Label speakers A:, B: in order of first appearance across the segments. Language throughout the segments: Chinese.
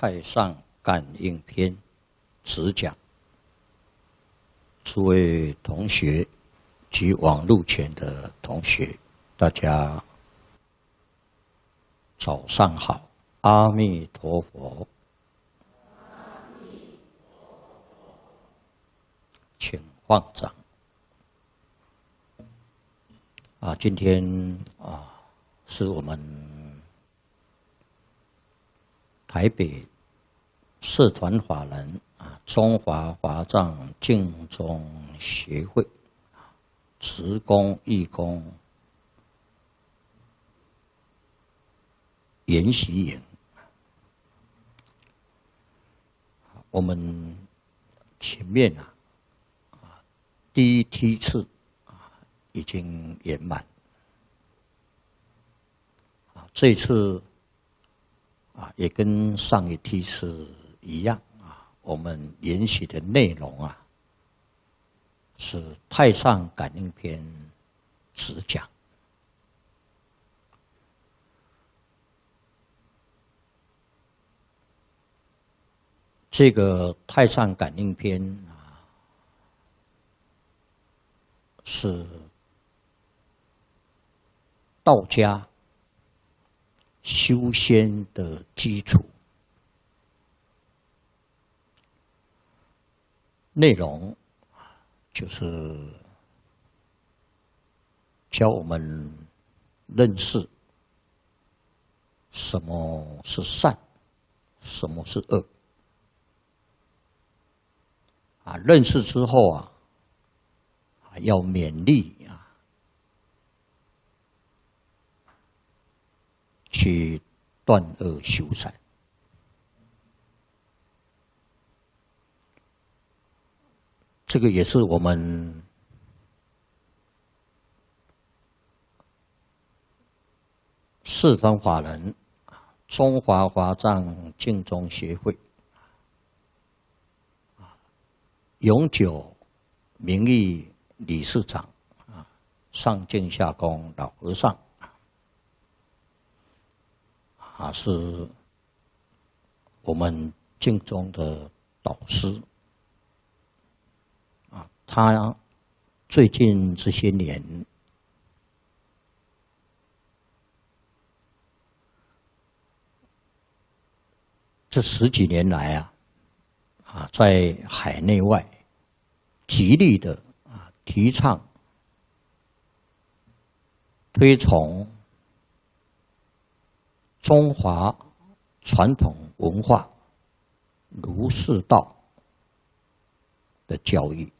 A: 太上感应篇直讲，诸位同学及网络前的同学，大家早上好，阿弥陀佛。请放掌。今天是我们台北社团法人中华华藏净宗协会职工义工研习营，我们前面第一梯次已经圆满，这次也跟上一梯次一样我们研习的内容是《太上感应篇》直讲。这个《太上感应篇》是道家修仙的基础，内容就是教我们认识什么是善，什么是恶。认识之后要勉励去断恶修善。这个也是我们社团法人中华华藏净宗协会永久名誉理事长上净下公老和尚是我们净宗的导师他最近这些年这10几年来在海内外极力的提倡推崇中华传统文化儒释道的教育。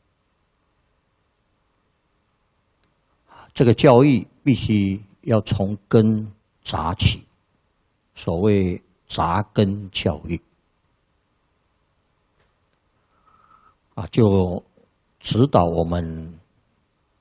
A: 这个教育必须要从根扎起，所谓扎根教育就指导我们